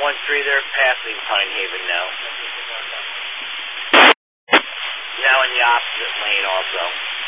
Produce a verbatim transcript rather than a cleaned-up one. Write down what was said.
one three, they're passing Pine Haven now. Now in the opposite lane also.